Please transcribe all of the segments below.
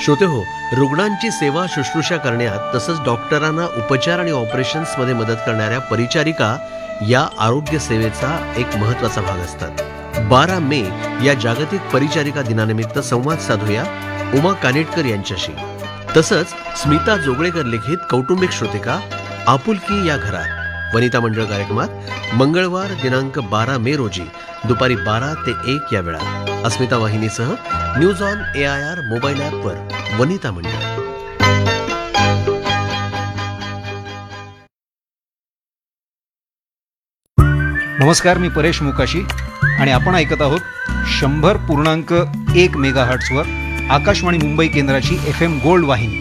श्रोतेहो, रुग्णांची सेवा शुश्रूषा करण्यात तसंच डॉक्टरांना उपचार आणि ऑपरेशन्समध्ये मदत करणाऱ्या परिचारिका या आरोग्य सेवेचा एक महत्त्वाचा भाग असतात. 12 मे या जागतिक परिचारिका दिनानिमित्त संवाद साधूया उमा कानेटकर यांच्याशी. तसंच स्मिता जोगळेकर लिखित कौटुंबिक श्रोतिका आपुलकी या घरात वनिता मंडळ कार्यक्रमात मंगळवार दिनांक 12 मे रोजी दुपारी 12 ते 1 या वेळात अस्मिता वाहिनीसह न्यूज ऑन AIR मोबाईल ॲपवर वनिता मंडळ. नमस्कार, मी परेश मुकाशी आणि आपण ऐकत आहोत 100.1 मेगाहर्ट्झवर आकाशवाणी मुंबई केंद्राची FM गोल्ड वाहिनी.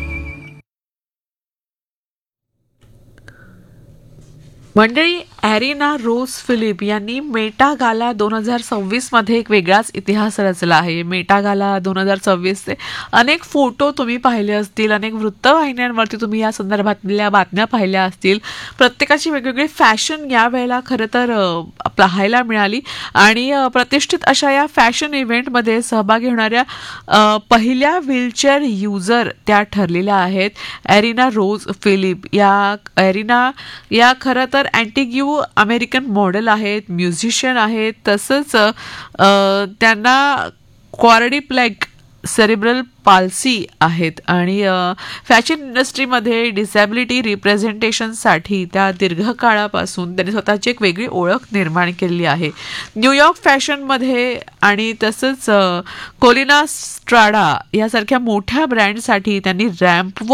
मंडळी, एरिना रोज फिलिप यांनी मेटा गाला 2026 मध्ये एक वेगळाच इतिहास रचला आहे. मेटा गाला 2026चे अनेक फोटो तुम्ही पाहिले असतील, अनेक वृत्तवाहिन्यांवरती तुम्ही या संदर्भातल्या बातम्या पाहिल्या असतील. प्रत्येकाची वेगवेगळी फॅशन यावेळेला खरं तर पाहायला मिळाली आणि प्रतिष्ठित अशा या फॅशन इव्हेंटमध्ये सहभागी होणाऱ्या पहिल्या व्हीलचेअर युजर त्या ठरलेल्या आहेत. एरिना रोज फिलिप एरिना या खरं तर अँटिग्यू अमेरिकन मॉडेल आहेत, म्युझिशियन आहेत. तसंच त्यांना क्वाड्रिप्लेग सेरिब्रल पाल्सी आहेत आणि फॅशन इंडस्ट्रीमध्ये डिसॅबिलिटी रिप्रेझेंटेशनसाठी त्या दीर्घकाळापासून त्यांनी स्वतःची एक वेगळी ओळख निर्माण केली आहे. न्यूयॉर्क फॅशनमध्ये आणि तसंच कोलिना स्ट्राडा यासारख्या मोठ्या ब्रँडसाठी त्यांनी रॅम्प